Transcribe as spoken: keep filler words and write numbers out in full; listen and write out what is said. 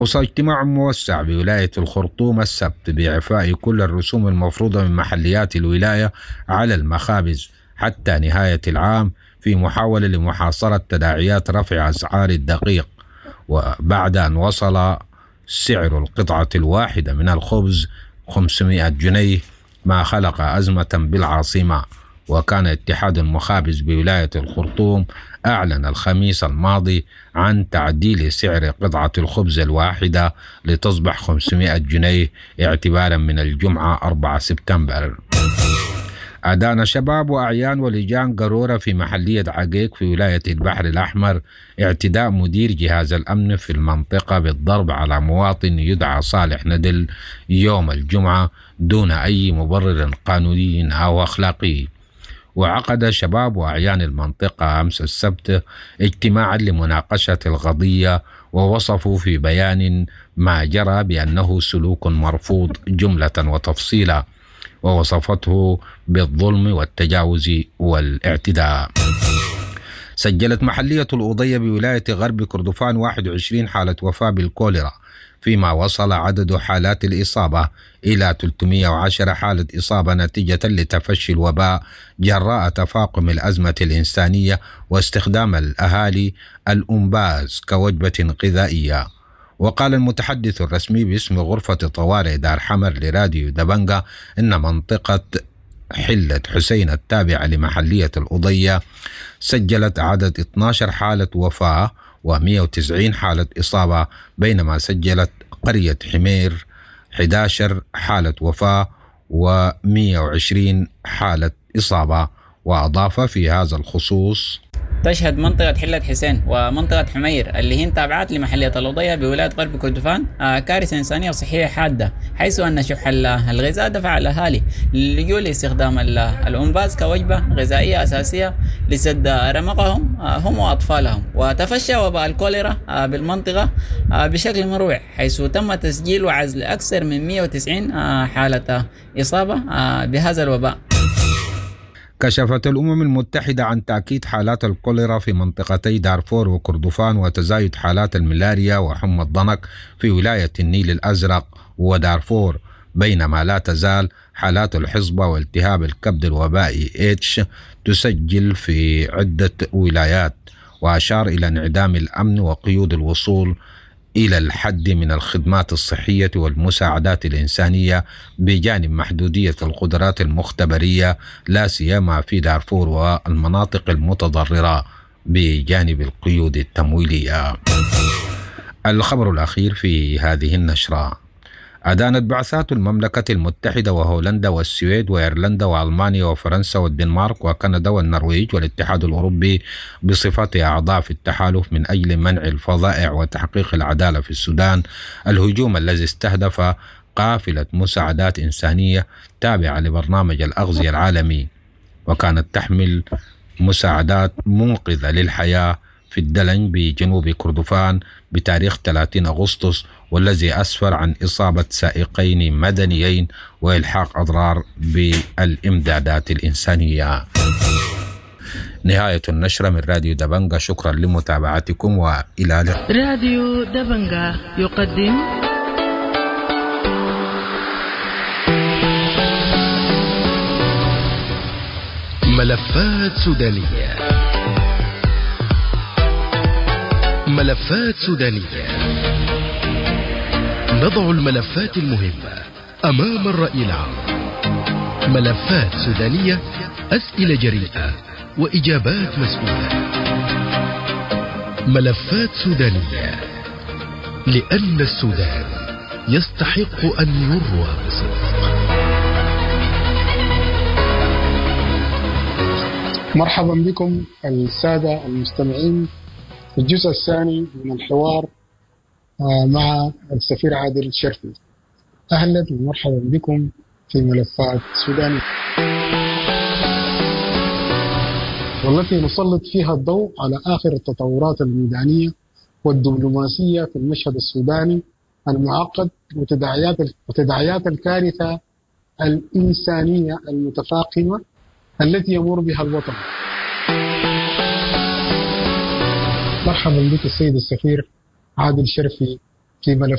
وصل اجتماع موسع بولاية الخرطوم السبت بإعفاء كل الرسوم المفروضة من محليات الولاية على المخابز حتى نهاية العام في محاولة لمحاصرة تداعيات رفع أسعار الدقيق، وبعد أن وصل سعر القطعة الواحدة من الخبز خمسمائة جنيه ما خلق أزمة بالعاصمة. وكان اتحاد المخابز بولاية الخرطوم أعلن الخميس الماضي عن تعديل سعر قطعة الخبز الواحدة لتصبح خمسمائة جنيه اعتبارا من الجمعة أربعة سبتمبر. أدان شباب وأعيان ولجان قرورة في محلية عقيق في ولاية البحر الأحمر اعتداء مدير جهاز الأمن في المنطقة بالضرب على مواطن يدعى صالح ندل يوم الجمعة دون أي مبرر قانوني أو أخلاقي. وعقد شباب وأعيان المنطقة أمس السبت اجتماعا لمناقشة القضية، ووصفوا في بيان ما جرى بأنه سلوك مرفوض جملة وتفصيلا، ووصفته بالظلم والتجاوز والاعتداء. سجلت محلية الأوضية بولاية غرب كردفان واحد وعشرين حالة وفاة بالكوليرا، فيما وصل عدد حالات الإصابة إلى ثلاثمائة وعشرة حالة إصابة نتيجة لتفشي الوباء جراء تفاقم الأزمة الإنسانية واستخدام الأهالي الأنباز كوجبة غذائية. وقال المتحدث الرسمي باسم غرفة طوارئ دار حمر لراديو دبنجة إن منطقة حلة حسين التابعة لمحلية الأوضية سجلت عدد اثنتي عشرة حالة وفاة ومائة وتسعين حالة إصابة، بينما سجلت قرية حمير أحد عشر حالة وفاة ومائة وعشرين حالة إصابة. وأضاف في هذا الخصوص: تشهد منطقة حلة حسين ومنطقة حمير اللي هي تابعات لمحلية الأوضية بولاية غرب كردفان كارثة إنسانية وصحية حادة، حيث أن شح الغذاء دفع الأهالي للجوء لاستخدام الأنباز كوجبة غذائية أساسية لسد رمقهم هم وأطفالهم. وتفشى وباء الكوليرا بالمنطقة بشكل مروع، حيث تم تسجيل وعزل أكثر من مائة وتسعين حالة إصابة بهذا الوباء. كشفت الأمم المتحدة عن تأكيد حالات الكوليرا في منطقتي دارفور وكردفان وتزايد حالات الملاريا وحمى الضنك في ولاية النيل الأزرق ودارفور، بينما لا تزال حالات الحصبة والتهاب الكبد الوبائي إيتش تسجل في عدة ولايات. وأشار إلى انعدام الأمن وقيود الوصول إلى الحد من الخدمات الصحية والمساعدات الإنسانية بجانب محدودية القدرات المختبرية لا سيما في دارفور والمناطق المتضررة بجانب القيود التمويلية. الخبر الأخير في هذه النشرة: أدانت بعثات المملكة المتحدة وهولندا والسويد وإيرلندا وألمانيا وفرنسا والدنمارك وكندا والنرويج والاتحاد الأوروبي بصفتها أعضاء في التحالف من أجل منع الفظائع وتحقيق العدالة في السودان الهجوم الذي استهدف قافلة مساعدات إنسانية تابعة لبرنامج الأغذية العالمي، وكانت تحمل مساعدات منقذة للحياة في الدلنج بجنوب كردفان بتاريخ ثلاثين أغسطس، والذي أسفر عن إصابة سائقين مدنيين وإلحاق أضرار بالإمدادات الإنسانية. نهاية النشرة من راديو دبنجة، شكرا لمتابعتكم وإلى اللقاء. راديو دبنجة يقدم ملفات سودانية. ملفات سودانية، نضع الملفات المهمة أمام الرأي العام. ملفات سودانية، أسئلة جريئة وإجابات مسؤولة. ملفات سودانية، لأن السودان يستحق أن يروى بصدق. مرحبا بكم السادة المستمعين في الجزء الثاني من الحوار مع السفير عادل شرفي. أهلا ومرحبا بكم في ملفات سودانية، والتي نسلط فيها الضوء على آخر التطورات الميدانية والدبلوماسية في المشهد السوداني المعقد وتداعيات وتداعيات الكارثة الإنسانية المتفاقمة التي يمر بها الوطن. مرحبا بك السيد السفير عادل شرفي في ملف